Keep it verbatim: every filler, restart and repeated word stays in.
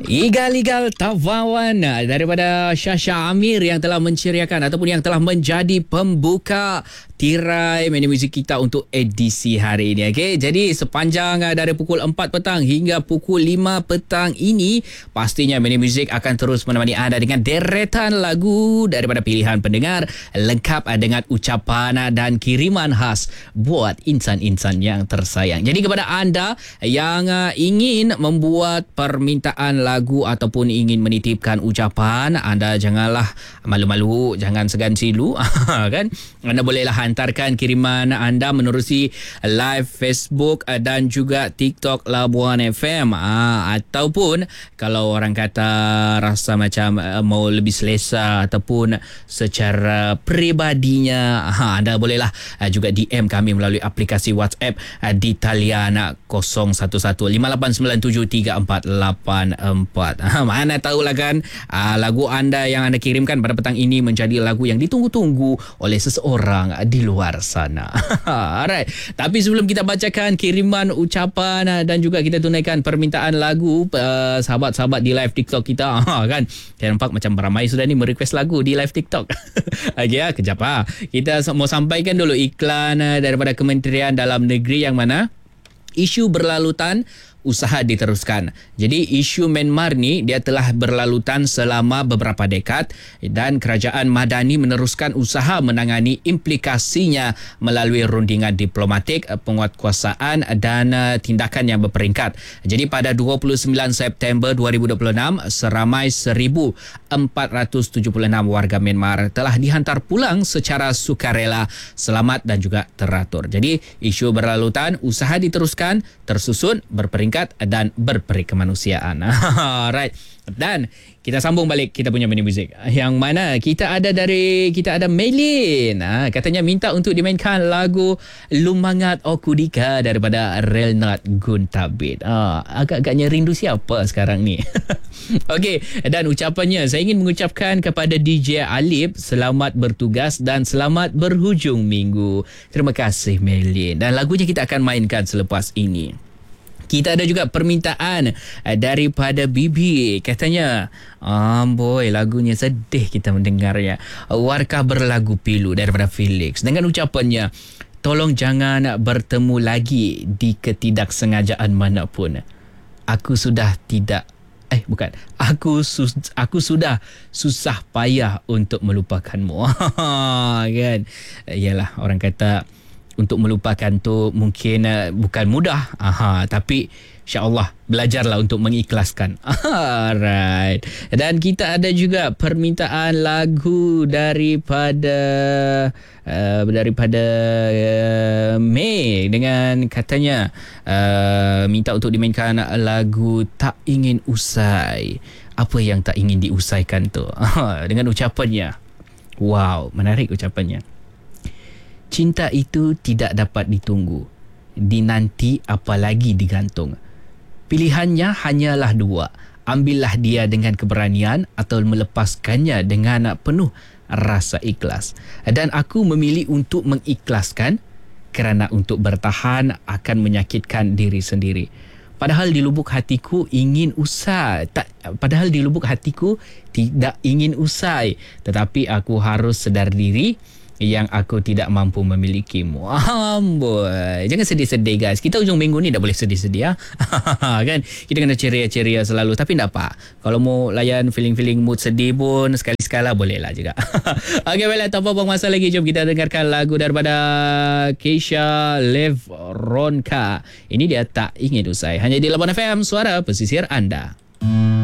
Igal-igal tawawan daripada Syasha Amir yang telah menceriakan ataupun yang telah menjadi pembuka tirai mini muzik kita untuk edisi hari ini. Okey, jadi sepanjang dari pukul empat petang hingga pukul lima petang ini, pastinya mini muzik akan terus menemani anda dengan deretan lagu daripada pilihan pendengar lengkap dengan ucapan dan kiriman khas buat insan-insan yang tersayang. Jadi kepada anda yang ingin membuat permintaan lagu ataupun ingin menitipkan ucapan, anda janganlah malu-malu, jangan segan silu kan. Anda bolehlah hantarkan kiriman anda menerusi live Facebook dan juga TikTok Labuan F M, ha, ataupun kalau orang kata rasa macam mau lebih selesa ataupun secara peribadinya, ha, anda bolehlah juga D M kami melalui aplikasi WhatsApp di talian kosong satu satu lima lapan sembilan tujuh tiga empat lapan empat. Ha, mana tahulah kan, ha, lagu anda yang anda kirimkan pada petang ini menjadi lagu yang ditunggu-tunggu oleh seseorang di luar sana. Alright. Tapi sebelum kita bacakan kiriman ucapan dan juga kita tunaikan permintaan lagu uh, sahabat-sahabat di live TikTok kita, ha, kan. Saya nampak macam ramai sudah ni merequest lagu di live TikTok. Okey, ya, kejap ah. Kita mau sampaikan dulu iklan uh, daripada Kementerian Dalam Negeri yang mana isu berlalutan usaha diteruskan. Jadi isu Myanmar ni dia telah berlalutan selama beberapa dekad dan kerajaan Madani meneruskan usaha menangani implikasinya melalui rundingan diplomatik, penguatkuasaan dan tindakan yang berperingkat. Jadi pada dua puluh sembilan September dua ribu dua puluh enam, seramai seribu empat ratus tujuh puluh enam warga Myanmar telah dihantar pulang secara sukarela, selamat dan juga teratur. Jadi isu berlalutan, usaha diteruskan, tersusun, berperingkat dan berperi kemanusiaan. Alright. Dan kita sambung balik kita punya mini muzik. Yang mana kita ada dari kita ada Melin. Ha, katanya minta untuk dimainkan lagu Lumangat Okudika daripada Relnat Guntabit. Ha, agak-agaknya rindu siapa sekarang ni? Okey, dan ucapannya, saya ingin mengucapkan kepada D J Alip selamat bertugas dan selamat berhujung minggu. Terima kasih Melin. Dan lagunya kita akan mainkan selepas ini. Kita ada juga permintaan daripada Bibi. Katanya, amboi, lagunya sedih kita mendengarnya. Warkah berlagu pilu daripada Felix. Dengan ucapannya, tolong jangan bertemu lagi di ketidaksengajaan manapun. Aku sudah tidak Eh bukan Aku sus, aku sudah susah payah untuk melupakanmu. Kan? Yalah, orang kata untuk melupakan tu mungkin uh, bukan mudah. Aha, tapi insya-Allah belajarlah untuk mengikhlaskan. Alright. Dan kita ada juga permintaan lagu daripada uh, daripada uh, Mei dengan katanya uh, minta untuk dimainkan lagu Tak Ingin Usai. Apa yang tak ingin diusaikan tu? Dengan ucapannya. Wow, menarik ucapannya. Cinta itu tidak dapat ditunggu, dinanti apalagi digantung. Pilihannya hanyalah dua. Ambillah dia dengan keberanian atau melepaskannya dengan penuh rasa ikhlas. Dan aku memilih untuk mengikhlaskan kerana untuk bertahan akan menyakitkan diri sendiri. Padahal di lubuk hatiku ingin usai. Tak, padahal di lubuk hatiku tidak ingin usai. Tetapi aku harus sedar diri yang aku tidak mampu memilikimu. Amboi. Jangan sedih-sedih guys. Kita ujung minggu ni dah boleh sedih-sedih. Ha? Kan? Kita kena ceria-ceria selalu. Tapi tak apa. Kalau mau layan feeling-feeling mood sedih pun sekali-sekala bolehlah juga. Okey, baiklah. Tak apa-apa masa lagi. Jom kita dengarkan lagu daripada Keisha Levronka. Ini dia Tak Ingin Usai. Hanya di Labuan F M, suara pesisir anda.